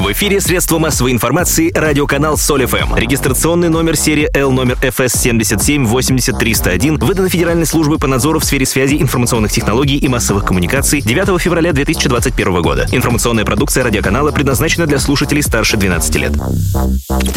В эфире средства массовой информации радиоканал Соль ФМ. Регистрационный номер серии L номер ФС 7780301 выдан Федеральной службой по надзору в сфере связи, информационных технологий и массовых коммуникаций 9 февраля 2021 года. Информационная продукция радиоканала предназначена для слушателей старше 12 лет.